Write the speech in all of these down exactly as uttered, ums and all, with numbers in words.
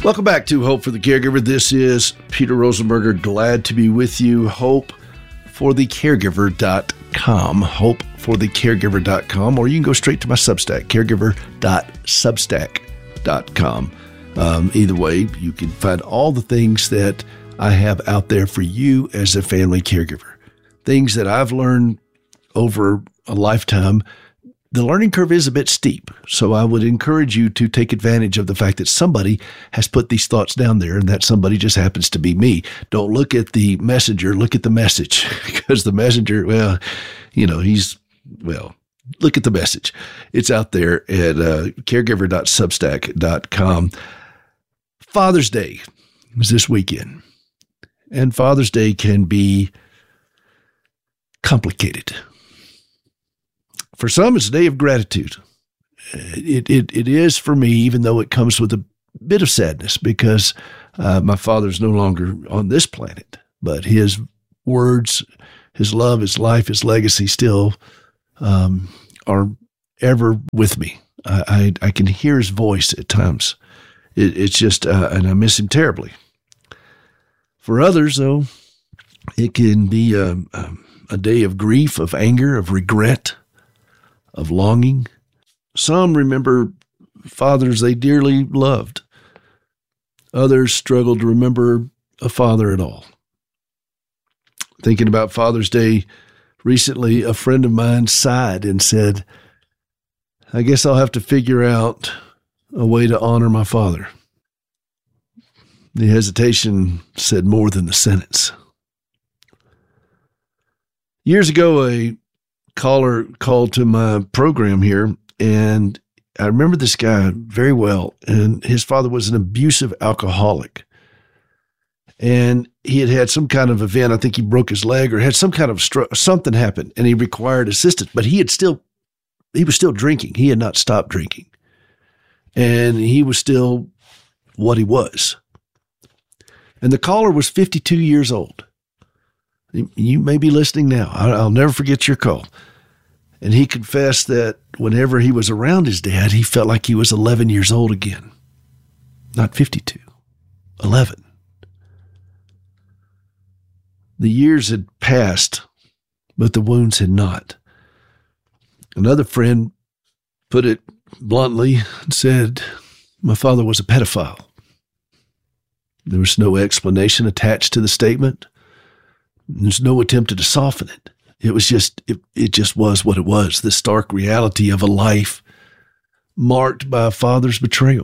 Welcome back to Hope for the Caregiver. This is Peter Rosenberger. Glad to be with you. hope for the caregiver dot com. hope for the caregiver dot com, or you can go straight to my Substack, caregiver dot substack dot com. Um, either way, you can find all the things that I have out there for you as a family caregiver. Things that I've learned over a lifetime. The learning curve is a bit steep, so I would encourage you to take advantage of the fact that somebody has put these thoughts down there, and that somebody just happens to be me. Don't look at the messenger, look at the message, because the messenger, well, you know, he's, well, look at the message. It's out there at uh, caregiver dot substack dot com. Father's Day was this weekend, and Father's Day can be complicated. For some, it's a day of gratitude. It, it it is for me, even though it comes with a bit of sadness, because uh, my father's no longer on this planet, but his words, his love, his life, his legacy still um, are ever with me. I, I, I can hear his voice at times. It, it's just, uh, and I miss him terribly. For others, though, it can be a, a, a day of grief, of anger, of regret, of longing. Some remember fathers they dearly loved. Others struggle to remember a father at all. Thinking about Father's Day recently, a friend of mine sighed and said, I guess I'll have to figure out a way to honor my father. The hesitation said more than the sentence. Years ago, a caller called to my program here, and I remember this guy very well, and his father was an abusive alcoholic, and he had had some kind of event. I think he broke his leg or had some kind of stro- something happened, and he required assistance, but he had still, he was still drinking. He had not stopped drinking, and he was still what he was. And the caller was fifty-two years old. You may be listening now. I'll never forget your call. And he confessed that whenever he was around his dad, he felt like he was eleven years old again. Not fifty-two, eleven. The years had passed, but the wounds had not. Another friend put it bluntly and said, my father was a pedophile. There was no explanation attached to the statement. There's no attempt to soften it. It was just, it, it just was what it was, the stark reality of a life marked by a father's betrayal.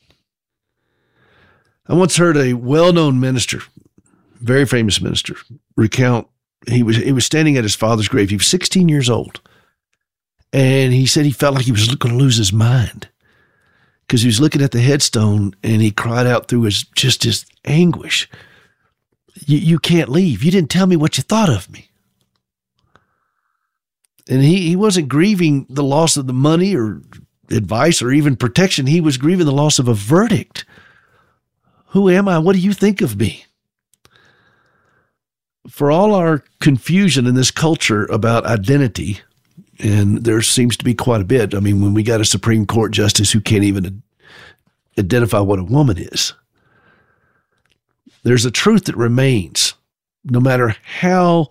I once heard a well-known minister, very famous minister, recount, he was, he was standing at his father's grave. He was sixteen years old. And he said he felt like he was going to lose his mind because he was looking at the headstone and he cried out through his, just his anguish. You, you can't leave. You didn't tell me what you thought of me. And he, he wasn't grieving the loss of the money or advice or even protection. He was grieving the loss of a verdict. Who am I? What do you think of me? For all our confusion in this culture about identity, and there seems to be quite a bit. I mean, when we got a Supreme Court justice who can't even identify what a woman is, there's a truth that remains, no matter how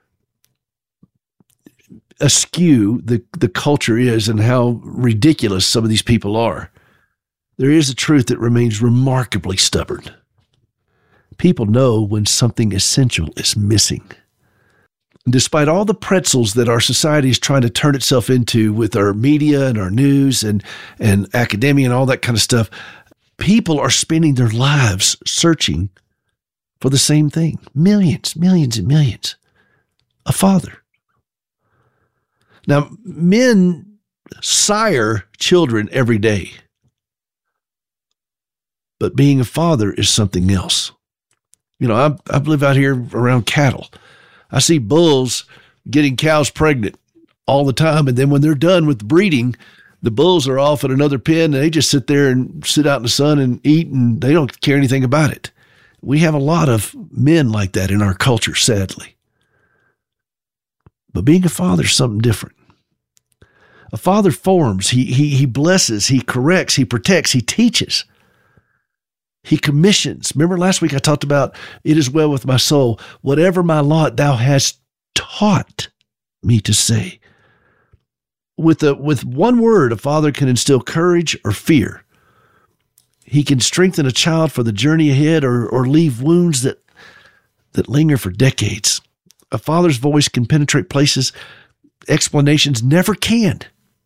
askew the, the culture is and how ridiculous some of these people are. There is a truth that remains remarkably stubborn. People know when something essential is missing. Despite all the pretzels that our society is trying to turn itself into with our media and our news and, and academia and all that kind of stuff, people are spending their lives searching for the same thing. Millions, millions and millions. A father. Now, men sire children every day. But being a father is something else. You know, I, I live out here around cattle. I see bulls getting cows pregnant all the time. And then when they're done with breeding, the bulls are off at another pen and they just sit there and sit out in the sun and eat and they don't care anything about it. We have a lot of men like that in our culture, sadly. But being a father is something different. A father forms, he, he, he blesses, he corrects, he protects, he teaches. He commissions. Remember last week I talked about, it is well with my soul. Whatever my lot thou hast taught me to say. With a, with one word, a father can instill courage or fear. He can strengthen a child for the journey ahead or, or leave wounds that, that linger for decades. A father's voice can penetrate places explanations never can.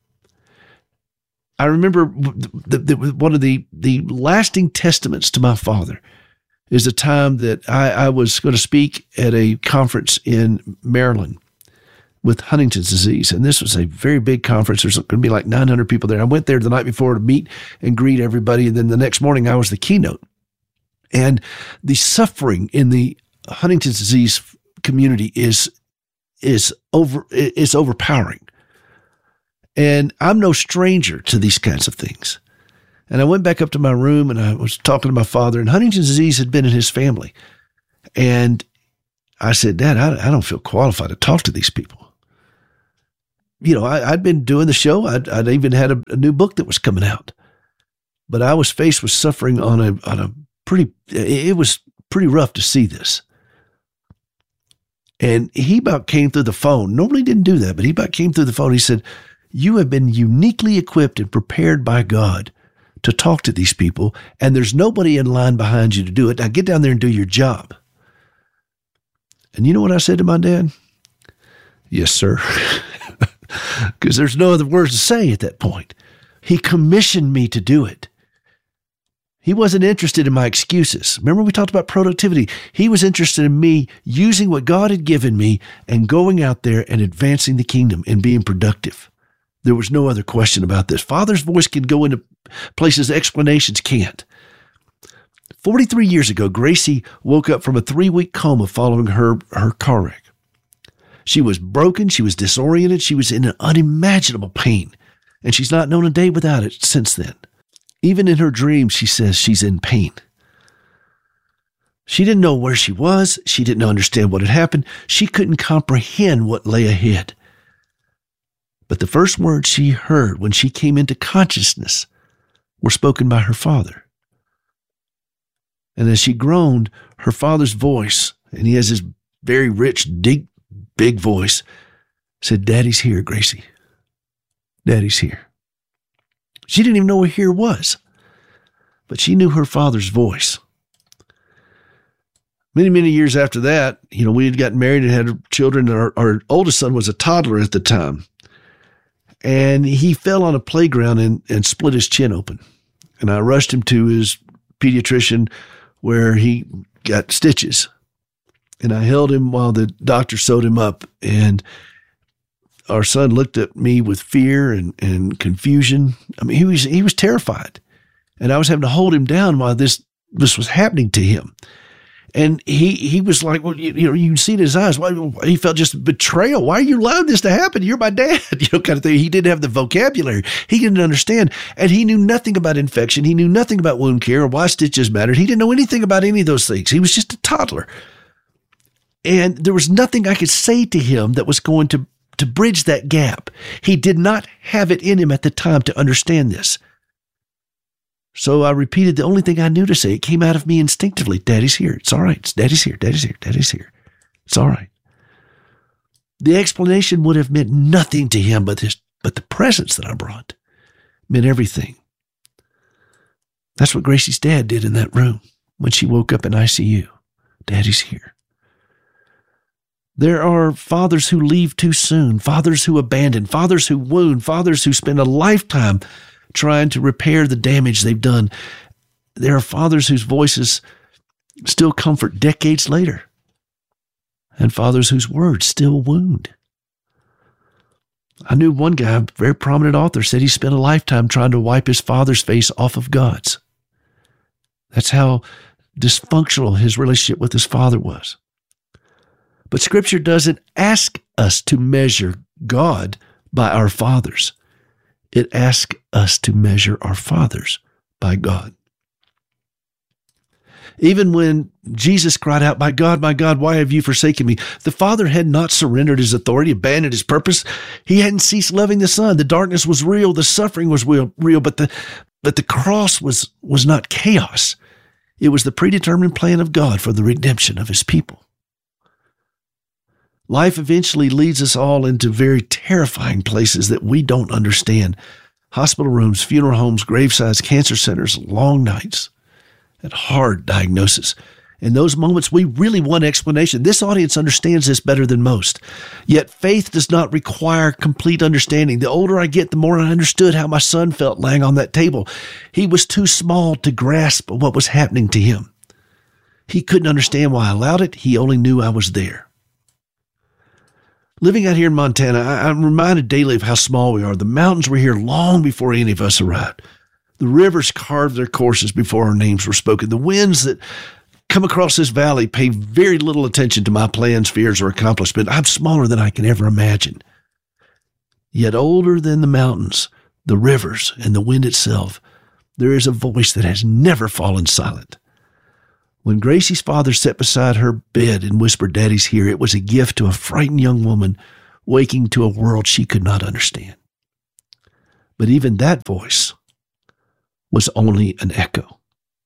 I remember the, the, one of the, the lasting testaments to my father is the time that I, I was going to speak at a conference in Maryland with Huntington's disease. And this was a very big conference. There's going to be like nine hundred people there. I went there the night before to meet and greet everybody. And then the next morning I was the keynote. And the suffering in the Huntington's disease community is, is over, is overpowering. And I'm no stranger to these kinds of things. And I went back up to my room and I was talking to my father, and Huntington's disease had been in his family. And I said, Dad, I, I don't feel qualified to talk to these people. You know, I, I'd been doing the show. I'd, I'd even had a, a new book that was coming out. But I was faced with suffering on a, on a pretty, it was pretty rough to see this. And he about came through the phone. Normally didn't do that, but he about came through the phone. He said, you have been uniquely equipped and prepared by God to talk to these people, and there's nobody in line behind you to do it. Now get down there and do your job. And you know what I said to my dad? Yes, sir. Because there's no other words to say at that point. He commissioned me to do it. He wasn't interested in my excuses. Remember we talked about productivity. He was interested in me using what God had given me and going out there and advancing the kingdom and being productive. There was no other question about this. Father's voice can go into places explanations can't. forty-three years ago, Gracie woke up from a three-week coma following her, her car wreck. She was broken. She was disoriented. She was in an unimaginable pain. And she's not known a day without it since then. Even in her dreams, she says she's in pain. She didn't know where she was. She didn't understand what had happened. She couldn't comprehend what lay ahead. But the first words she heard when she came into consciousness were spoken by her father. And as she groaned, her father's voice, and he has this very rich, deep, big voice, said, Daddy's here, Gracie. Daddy's here. She didn't even know where here was, but she knew her father's voice. Many, many years after that, you know, we had gotten married and had children. And our, our oldest son was a toddler at the time. And he fell on a playground and, and split his chin open. And I rushed him to his pediatrician where he got stitches. And I held him while the doctor sewed him up. And our son looked at me with fear and, and confusion. I mean, he was he was terrified. And I was having to hold him down while this, this was happening to him. And he he was like, well, you, you know, you can see in his eyes, why, he felt just betrayal. Why are you allowing this to happen? You're my dad, you know, kind of thing. He didn't have the vocabulary. He didn't understand. And he knew nothing about infection. He knew nothing about wound care or why stitches mattered. He didn't know anything about any of those things. He was just a toddler. And there was nothing I could say to him that was going to, to bridge that gap. He did not have it in him at the time to understand this. So I repeated the only thing I knew to say. It came out of me instinctively. Daddy's here. It's all right. It's Daddy's here. Daddy's here. Daddy's here. It's all right. The explanation would have meant nothing to him, but this, but the presence that I brought meant everything. That's what Gracie's dad did in that room when she woke up in I C U. Daddy's here. There are fathers who leave too soon, fathers who abandon, fathers who wound, fathers who spend a lifetime trying to repair the damage they've done. There are fathers whose voices still comfort decades later, and fathers whose words still wound. I knew one guy, a very prominent author, said he spent a lifetime trying to wipe his father's face off of God's. That's how dysfunctional his relationship with his father was. But Scripture doesn't ask us to measure God by our fathers. It asks us to measure our fathers by God. Even when Jesus cried out, my God, my God, why have you forsaken me? The Father had not surrendered his authority, abandoned his purpose. He hadn't ceased loving the Son. The darkness was real. The suffering was real, real but the, but the cross was, was not chaos. It was the predetermined plan of God for the redemption of his people. Life eventually leads us all into very terrifying places that we don't understand. Hospital rooms, funeral homes, gravesides, cancer centers, long nights, and hard diagnosis. In those moments, we really want explanation. This audience understands this better than most. Yet faith does not require complete understanding. The older I get, the more I understood how my son felt lying on that table. He was too small to grasp what was happening to him. He couldn't understand why I allowed it. He only knew I was there. Living out here in Montana, I'm reminded daily of how small we are. The mountains were here long before any of us arrived. The rivers carved their courses before our names were spoken. The winds that come across this valley pay very little attention to my plans, fears, or accomplishment. I'm smaller than I can ever imagine. Yet older than the mountains, the rivers, and the wind itself, there is a voice that has never fallen silent. When Gracie's father sat beside her bed and whispered, "Daddy's here," it was a gift to a frightened young woman waking to a world she could not understand. But even that voice was only an echo.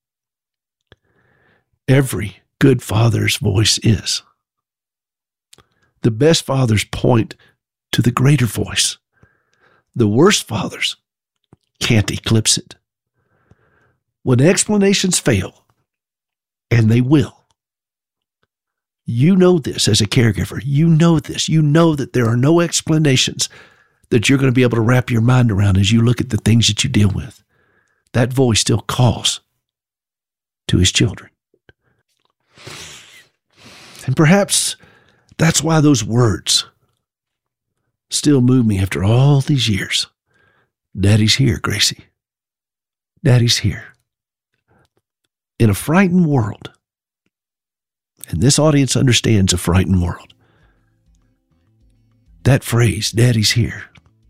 Every good father's voice is. The best fathers point to the greater voice. The worst fathers can't eclipse it. When explanations fail, and they will, you know this as a caregiver. You know this. You know that there are no explanations that you're going to be able to wrap your mind around as you look at the things that you deal with. That voice still calls to his children. And perhaps that's why those words still move me after all these years. Daddy's here, Gracie. Daddy's here. In a frightened world, and this audience understands a frightened world, that phrase, Daddy's here,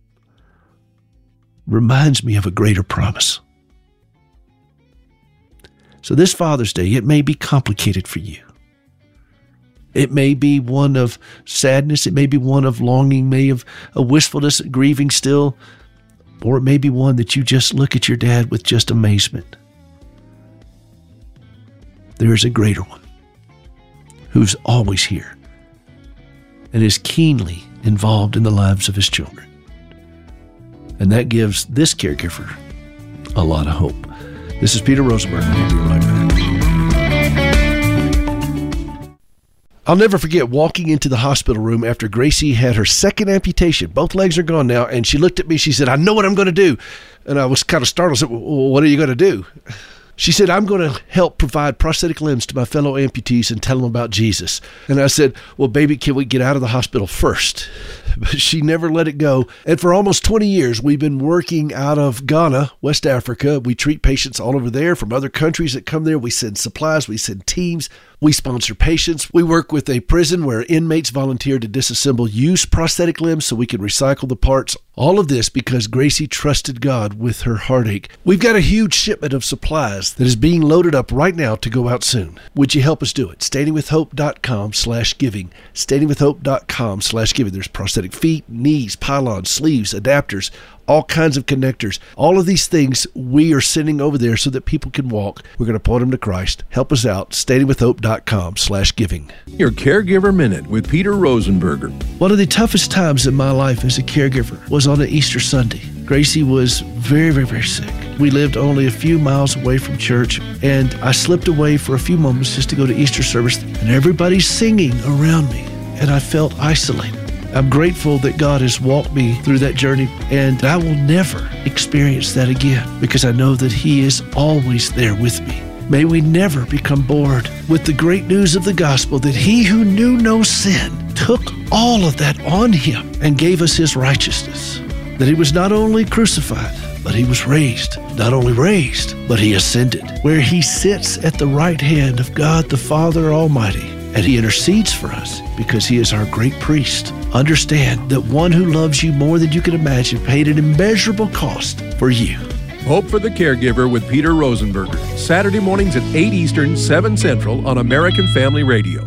reminds me of a greater promise. So this Father's Day, it may be complicated for you. It may be one of sadness. It may be one of longing, may of a wistfulness, grieving still. Or it may be one that you just look at your dad with just amazement. There is a greater one who's always here and is keenly involved in the lives of his children. And that gives this caregiver a lot of hope. This is Peter Rosenberg. We'll be right back. I'll never forget walking into the hospital room after Gracie had her second amputation. Both legs are gone now, and she looked at me. She said, "I know what I'm going to do." And I was kind of startled. I said, "Well, what are you going to do?" She said, "I'm going to help provide prosthetic limbs to my fellow amputees and tell them about Jesus." And I said, "Well, baby, can we get out of the hospital first?" But she never let it go. And for almost twenty years, we've been working out of Ghana, West Africa. We treat patients all over there from other countries that come there. We send supplies. We send teams. We sponsor patients. We work with a prison where inmates volunteer to disassemble used prosthetic limbs so we can recycle the parts. All of this because Gracie trusted God with her heartache. We've got a huge shipment of supplies that is being loaded up right now to go out soon. Would you help us do it? standingwithhope.com slash giving. standingwithhope.com slash giving. There's prosthetic feet, knees, pylons, sleeves, adapters, all kinds of connectors. All of these things we are sending over there so that people can walk. We're going to point them to Christ. Help us out. standingwithhope.com slash giving. Your Caregiver Minute with Peter Rosenberger. One of the toughest times in my life as a caregiver was on an Easter Sunday. Gracie was very, very, very sick. We lived only a few miles away from church, and I slipped away for a few moments just to go to Easter service, and everybody's singing around me, and I felt isolated. I'm grateful that God has walked me through that journey, and I will never experience that again because I know that He is always there with me. May we never become bored with the great news of the gospel that He who knew no sin took all of that on Him and gave us His righteousness. That He was not only crucified, but He was raised. Not only raised, but He ascended, where He sits at the right hand of God the Father Almighty. And He intercedes for us because He is our great priest. Understand that one who loves you more than you can imagine paid an immeasurable cost for you. Hope for the Caregiver with Peter Rosenberger. Saturday mornings at eight Eastern, seven Central on American Family Radio.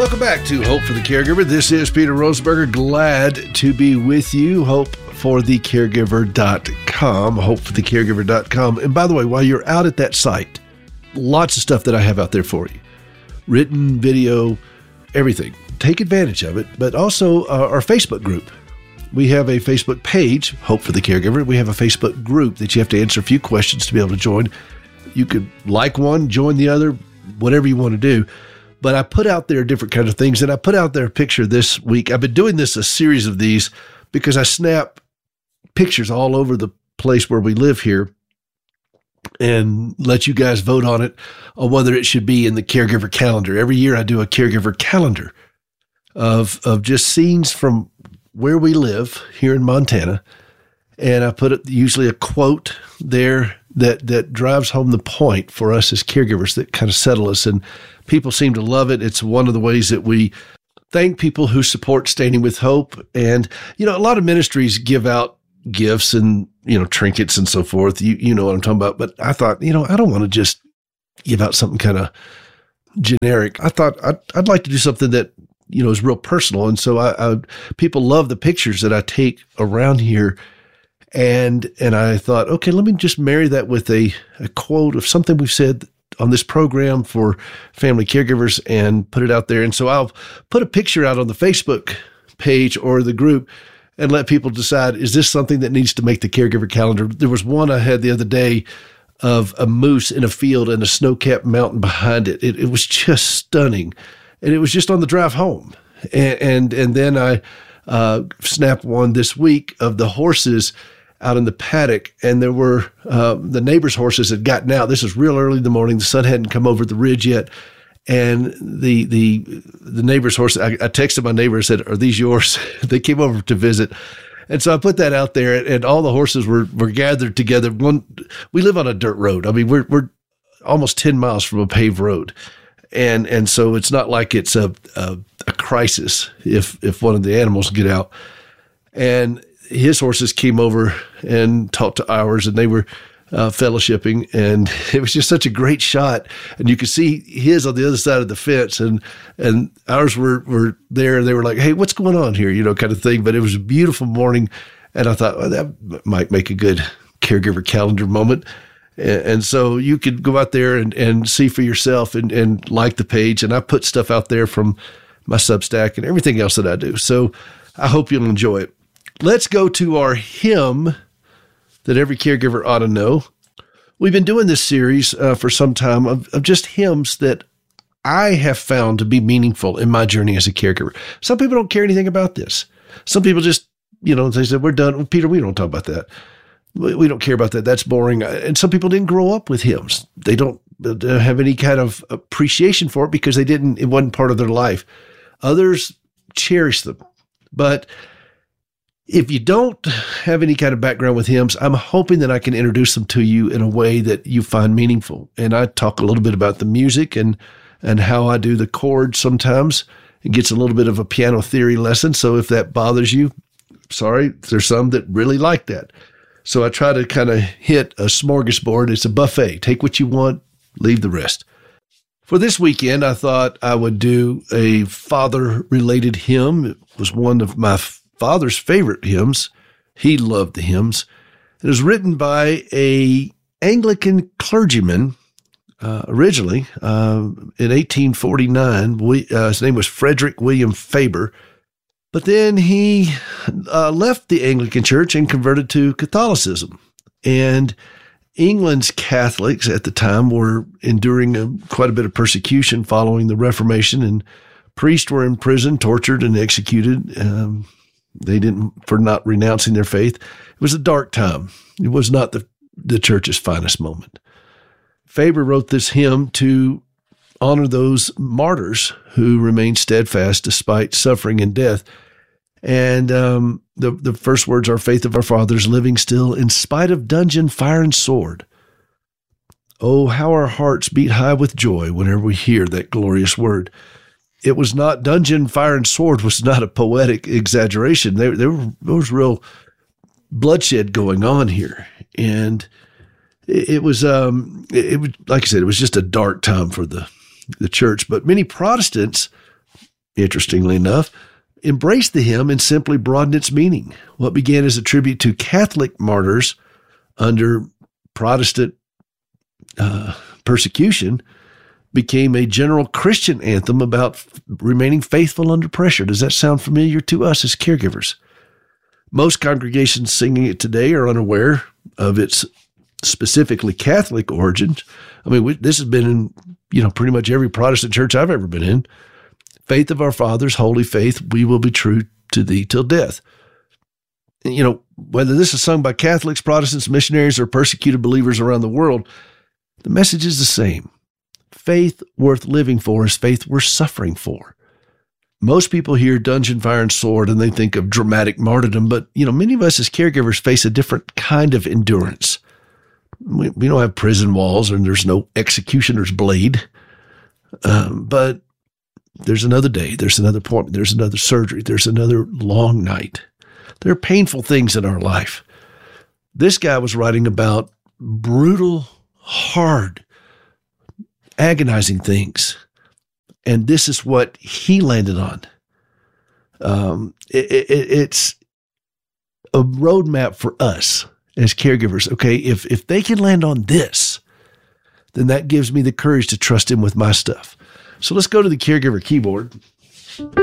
Welcome back to Hope for the Caregiver. This is Peter Rosenberger. Glad to be with you. hope for the caregiver dot com, hope for the caregiver dot com. And by the way, while you're out at that site, lots of stuff that I have out there for you. Written, video, everything. Take advantage of it, but also uh, our Facebook group. We have a Facebook page, Hope for the Caregiver. We have a Facebook group that you have to answer a few questions to be able to join. You could like one, join the other, whatever you want to do. But I put out there different kinds of things, and I put out there a picture this week. I've been doing this, a series of these, because I snap pictures all over the place where we live here and let you guys vote on it, on whether it should be in the caregiver calendar. Every year I do a caregiver calendar of, of just scenes from where we live here in Montana. And I put it, usually a quote there that, that drives home the point for us as caregivers that kind of settle us. And people seem to love it. It's one of the ways that we thank people who support Standing with Hope. And, you know, a lot of ministries give out gifts and, you know, trinkets and so forth. You, you know what I'm talking about. But I thought, you know, I don't want to just give out something kind of generic. I thought I'd, I'd like to do something that, you know, is real personal. And so I, I people love the pictures that I take around here. And, and I thought, okay, let me just marry that with a, a quote of something we've said on this program for family caregivers and put it out there. And so I'll put a picture out on the Facebook page or the group and let people decide, is this something that needs to make the caregiver calendar? There was one I had the other day of a moose in a field and a snow-capped mountain behind it. It, it was just stunning. And it was just on the drive home. And, and, and then I uh, snapped one this week of the horses out in the paddock, and there were uh, the neighbor's horses had gotten out. This was real early in the morning. The sun hadn't come over the ridge yet, and the the the neighbor's horse. I, I texted my neighbor and said, "Are these yours?" They came over to visit, and so I put that out there, and all the horses were were gathered together. One, we live on a dirt road. I mean, we're we're almost ten miles from a paved road, and and so it's not like it's a a, a crisis if if one of the animals get out, and his horses came over and talked to ours, and they were uh, fellowshipping, and it was just such a great shot. And you could see his on the other side of the fence, and and ours were were there, and they were like, "Hey, what's going on here?" You know, kind of thing. But it was a beautiful morning, and I thought, well, that might make a good caregiver calendar moment. And, and so you could go out there and, and see for yourself and, and like the page. And I put stuff out there from my Substack and everything else that I do. So I hope you'll enjoy it. Let's go to our hymn that every caregiver ought to know. We've been doing this series uh, for some time of, of just hymns that I have found to be meaningful in my journey as a caregiver. Some people don't care anything about this. Some people just, you know, they said, we're done. Well, Peter, we don't talk about that. We, we don't care about that. That's boring. And some people didn't grow up with hymns. They don't have any kind of appreciation for it because they didn't, it wasn't part of their life. Others cherish them. But if you don't have any kind of background with hymns, I'm hoping that I can introduce them to you in a way that you find meaningful. And I talk a little bit about the music and, and how I do the chords sometimes. It gets a little bit of a piano theory lesson. So if that bothers you, sorry, there's some that really like that. So I try to kind of hit a smorgasbord. It's a buffet. Take what you want, leave the rest. For this weekend, I thought I would do a father-related hymn. It was one of my father's favorite hymns. He loved the hymns. It was written by a Anglican clergyman uh, originally uh, in eighteen forty-nine. We, uh, his name was Frederick William Faber. But then he uh, left the Anglican Church and converted to Catholicism. And England's Catholics at the time were enduring a, quite a bit of persecution following the Reformation, and priests were imprisoned, tortured, and executed. Um, They didn't, for not renouncing their faith. It was a dark time. It was not the, the church's finest moment. Faber wrote this hymn to honor those martyrs who remained steadfast despite suffering and death. And um, the, the first words are, faith of our fathers living still in spite of dungeon, fire, and sword. Oh, how our hearts beat high with joy whenever we hear that glorious word. It was not dungeon, fire, and sword was not a poetic exaggeration. There, there, were, there was real bloodshed going on here. And it, it was, um, it, it was, like I said, it was just a dark time for the, the church. But many Protestants interestingly enough, embraced the hymn and simply broadened its meaning. What began as a tribute to Catholic martyrs under Protestant uh, persecution became a general Christian anthem about f- remaining faithful under pressure. Does that sound familiar to us as caregivers? Most congregations singing it today are unaware of its specifically Catholic origins. I mean, we, this has been in, you know, pretty much every Protestant church I've ever been in. Faith of our fathers, holy faith, we will be true to thee till death. And, you know, whether this is sung by Catholics, Protestants, missionaries, or persecuted believers around the world, the message is the same. Faith worth living for is faith worth suffering for. Most people hear dungeon, fire, and sword, and they think of dramatic martyrdom, but, you know, many of us as caregivers face a different kind of endurance. We, we don't have prison walls, and there's no executioner's blade, um, but there's another day, there's another appointment, there's another surgery, there's another long night. There are painful things in our life. This guy was writing about brutal, hard, agonizing things. And this is what he landed on. Um, it, it, it's a roadmap for us as caregivers. Okay, if if they can land on this, then that gives me the courage to trust him with my stuff. So let's go to the caregiver keyboard.